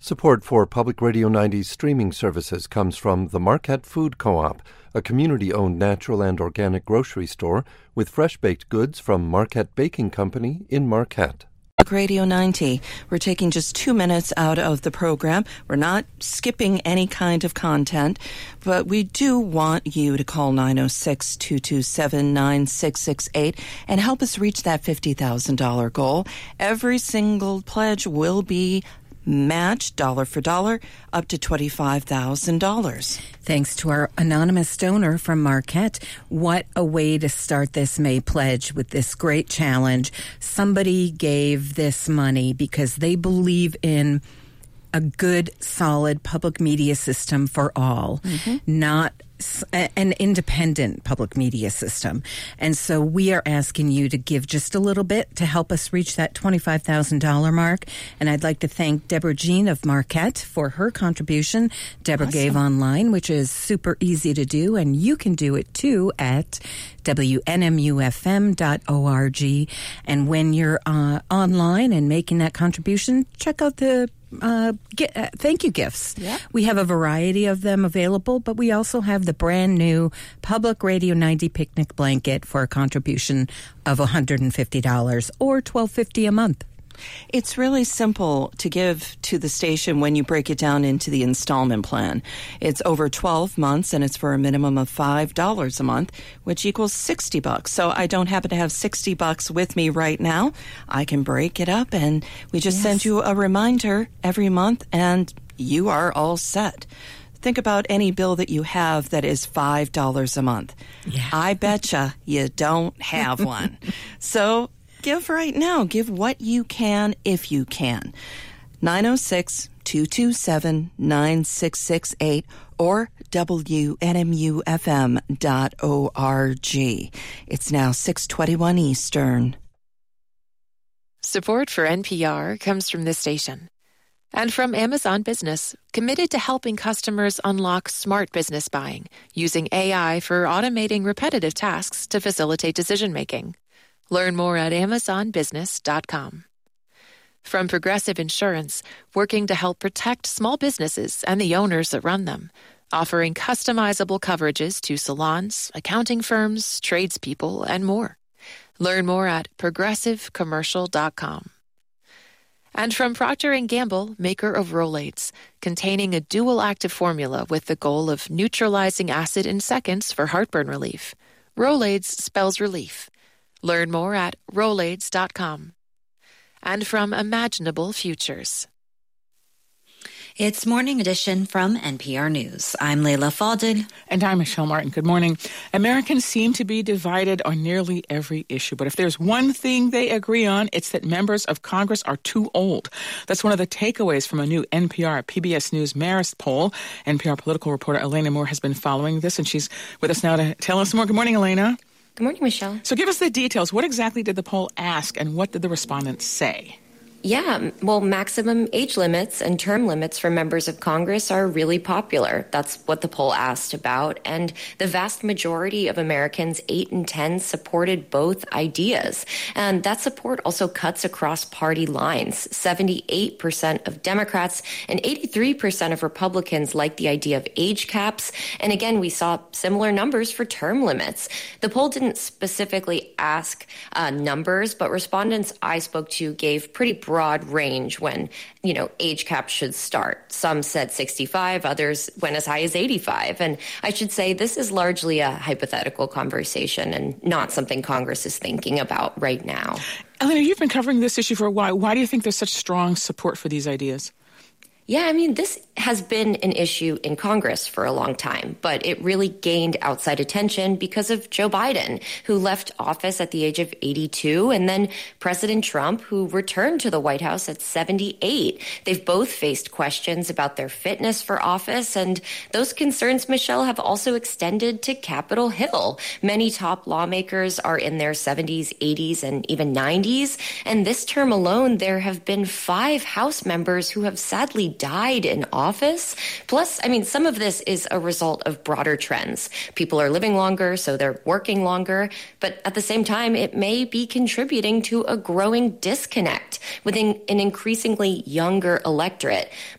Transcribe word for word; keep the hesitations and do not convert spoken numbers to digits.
Support for Public Radio ninety's streaming services comes from the Marquette Food Co-op, a community-owned natural and organic grocery store with fresh-baked goods from Marquette Baking Company in Marquette. Radio ninety. We're taking just two minutes out of the program. We're not skipping any kind of content, but we do want you to call nine oh six, two two seven, nine six six eight and help us reach that fifty thousand dollars goal. Every single pledge will be matched dollar for dollar up to twenty-five thousand dollars. Thanks to our anonymous donor from Marquette. What a way to start this May pledge with this great challenge. Somebody gave this money because they believe in a good, solid public media system for all, mm-hmm. not an independent public media system. And so we are asking you to give just a little bit to help us reach that twenty-five thousand dollars mark. And I'd like to thank Deborah Jean of Marquette for her contribution. Deborah awesome. Gave online, which is super easy to do, and you can do it too at W N M U F M dot org. And when you're uh, online and making that contribution, check out the Uh, get, uh, thank you gifts. Yep. We have a variety of them available, but we also have the brand new Public Radio ninety picnic blanket for a contribution of one hundred fifty dollars or twelve fifty a month. It's really simple to give to the station when you break it down into the installment plan. It's over twelve months, and it's for a minimum of five dollars a month, which equals sixty bucks. So I don't happen to have sixty bucks with me right now. I can break it up, and we just yes. send you a reminder every month, and you are all set. Think about any bill that you have that is five dollars a month. Yeah. I betcha you don't have one. So give right now. Give what you can if you can. nine oh six, two two seven, nine six six eight or W N M U F M dot org. It's now six twenty-one Eastern. Support for N P R comes from this station and from Amazon Business, committed to helping customers unlock smart business buying using A I for automating repetitive tasks to facilitate decision-making. Learn more at amazon business dot com. From Progressive Insurance, working to help protect small businesses and the owners that run them, offering customizable coverages to salons, accounting firms, tradespeople, and more. Learn more at progressive commercial dot com. And from Procter and Gamble, maker of Rolaids, containing a dual-active formula with the goal of neutralizing acid in seconds for heartburn relief. Rolaids spells relief. Learn more at rolaids dot com. And from Imaginable Futures. It's Morning Edition from N P R News. I'm Layla Faldin. And I'm Michelle Martin. Good morning. Americans seem to be divided on nearly every issue. But if there's one thing they agree on, it's that members of Congress are too old. That's one of the takeaways from a new N P R P B S News Marist poll. N P R political reporter Elena Moore has been following this, and she's with us now to tell us more. Good morning, Elena. Good morning, Michelle. So give us the details. What exactly did the poll ask, and what did the respondents say? Yeah, well, maximum age limits and term limits for members of Congress are really popular. That's what the poll asked about. And the vast majority of Americans, eight in ten, supported both ideas. And that support also cuts across party lines. seventy-eight percent of Democrats and eighty-three percent of Republicans like the idea of age caps. And again, we saw similar numbers for term limits. The poll didn't specifically ask uh, numbers, but respondents I spoke to gave pretty broad range when, you know, age caps should start. Some said sixty-five, others went as high as eighty-five. And I should say this is largely a hypothetical conversation and not something Congress is thinking about right now. Elena, you've been covering this issue for a while. Why do you think there's such strong support for these ideas? Yeah, I mean, this has been an issue in Congress for a long time, but it really gained outside attention because of Joe Biden, who left office at the age of eighty-two, and then President Trump, who returned to the White House at seventy-eight. They've both faced questions about their fitness for office, and those concerns, Michelle, have also extended to Capitol Hill. Many top lawmakers are in their seventies, eighties, and even nineties, and this term alone, there have been five House members who have sadly died in office. Plus, I mean, some of this is a result of broader trends. People are living longer, so they're working longer. But at the same time, it may be contributing to a growing disconnect within an increasingly younger electorate.